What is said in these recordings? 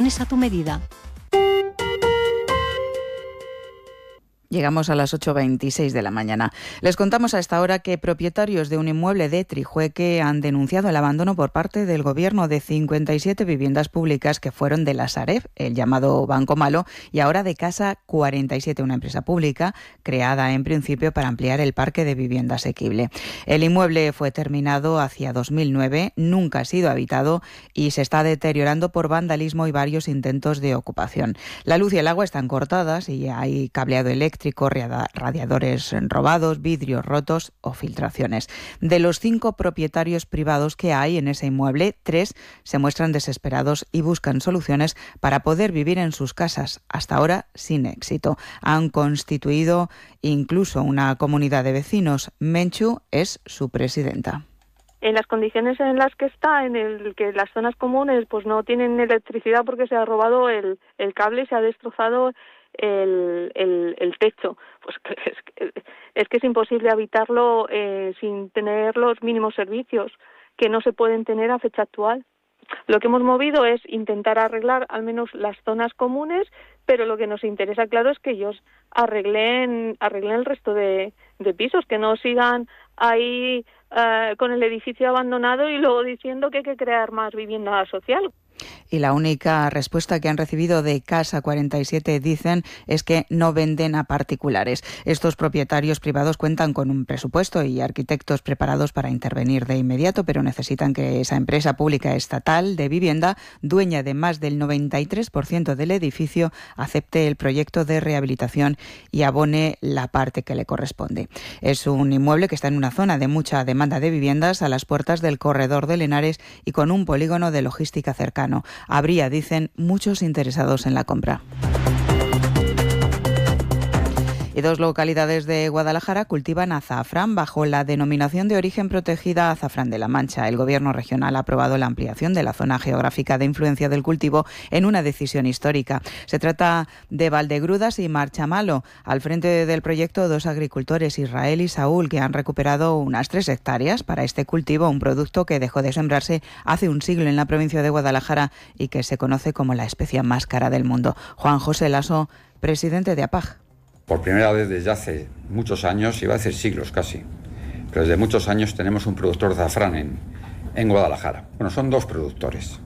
soluciones a tu medida. Llegamos a las 8:26 de la mañana. Les contamos a esta hora que propietarios de un inmueble de Trijueque han denunciado el abandono por parte del Gobierno de 57 viviendas públicas que fueron de la Sareb, el llamado Banco Malo, y ahora de Casa 47, una empresa pública creada en principio para ampliar el parque de vivienda asequible. El inmueble fue terminado hacia 2009, nunca ha sido habitado y se está deteriorando por vandalismo y varios intentos de ocupación. La luz y el agua están cortadas y hay cableado eléctrico, radiadores robados, vidrios rotos o filtraciones. De los 5 propietarios privados que hay en ese inmueble, 3 se muestran desesperados y buscan soluciones para poder vivir en sus casas, hasta ahora sin éxito. Han constituido incluso una comunidad de vecinos. Menchu es su presidenta. En las condiciones en las que está, en el que las zonas comunes pues no tienen electricidad porque se ha robado el cable y se ha destrozado el techo, pues es que es imposible habitarlo sin tener los mínimos servicios que no se pueden tener a fecha actual. Lo que hemos movido es intentar arreglar al menos las zonas comunes, pero lo que nos interesa, claro, es que ellos arreglen el resto de pisos, que no sigan ahí con el edificio abandonado y luego diciendo que hay que crear más vivienda social. Y la única respuesta que han recibido de Casa 47, dicen, es que no venden a particulares. Estos propietarios privados cuentan con un presupuesto y arquitectos preparados para intervenir de inmediato, pero necesitan que esa empresa pública estatal de vivienda, dueña de más del 93% del edificio, acepte el proyecto de rehabilitación y abone la parte que le corresponde. Es un inmueble que está en una zona de mucha demanda de viviendas, a las puertas del corredor de Henares y con un polígono de logística cercano. Habría, dicen, muchos interesados en la compra. Y 2 localidades de Guadalajara cultivan azafrán bajo la denominación de origen protegida Azafrán de la Mancha. El Gobierno regional ha aprobado la ampliación de la zona geográfica de influencia del cultivo en una decisión histórica. Se trata de Valdegrudas y Marchamalo. Al frente del proyecto, 2 agricultores, Israel y Saúl, que han recuperado unas 3 hectáreas para este cultivo, un producto que dejó de sembrarse hace un siglo en la provincia de Guadalajara y que se conoce como la especia más cara del mundo. Juan José Lasso, presidente de APAG. Por primera vez desde hace muchos años, iba a decir siglos casi, pero desde muchos años tenemos un productor de azafrán en Guadalajara. Bueno, son 2 productores.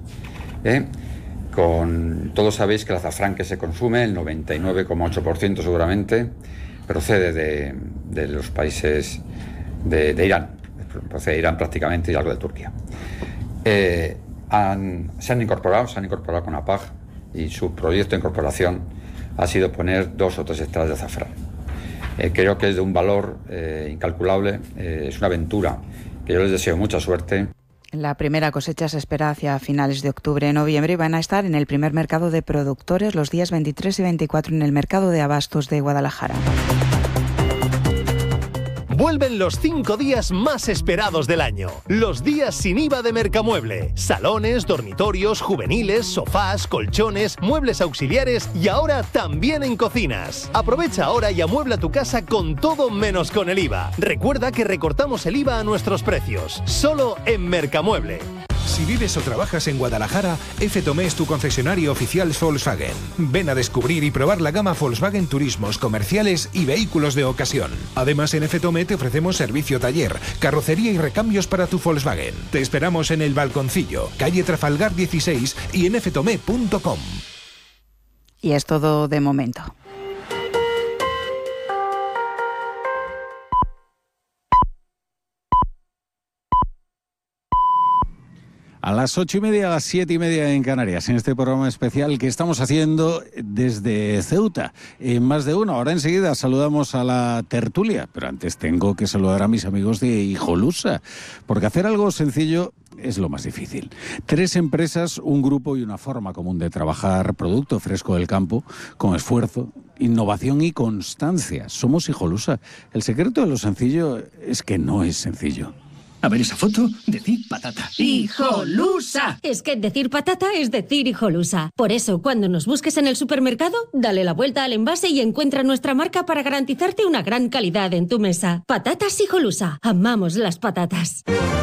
Todos sabéis que el azafrán que se consume, el 99,8% seguramente, procede de los países de Irán. Procede de Irán prácticamente y algo de Turquía. Se han incorporado con APAG y su proyecto de incorporación ha sido poner 2 o 3 hectáreas de azafrán. Creo que es de un valor incalculable, es una aventura que yo les deseo mucha suerte. La primera cosecha se espera hacia finales de octubre-noviembre y van a estar en el primer mercado de productores los días 23 y 24 en el mercado de abastos de Guadalajara. Vuelven los 5 días más esperados del año. Los días sin IVA de Mercamueble. Salones, dormitorios, juveniles, sofás, colchones, muebles auxiliares y ahora también en cocinas. Aprovecha ahora y amuebla tu casa con todo menos con el IVA. Recuerda que recortamos el IVA a nuestros precios. Solo en Mercamueble. Si vives o trabajas en Guadalajara, F-Tomé es tu concesionario oficial Volkswagen. Ven a descubrir y probar la gama Volkswagen Turismos, comerciales y vehículos de ocasión. Además, en F-Tomé te ofrecemos servicio taller, carrocería y recambios para tu Volkswagen. Te esperamos en El Balconcillo, calle Trafalgar 16 y en ftome.com. Y es todo de momento. A las 8:30, a las 7:30 en Canarias, en este programa especial que estamos haciendo desde Ceuta. En más de uno. Ahora enseguida saludamos a la tertulia, pero antes tengo que saludar a mis amigos de Hijolusa, porque hacer algo sencillo es lo más difícil. 3 empresas, un grupo y una forma común de trabajar producto fresco del campo, con esfuerzo, innovación y constancia. Somos Hijolusa. El secreto de lo sencillo es que no es sencillo. A ver esa foto, decir patata. ¡Hijolusa! Es que decir patata es decir Hijolusa. Por eso, cuando nos busques en el supermercado, dale la vuelta al envase y encuentra nuestra marca para garantizarte una gran calidad en tu mesa. Patatas Hijolusa. Amamos las patatas.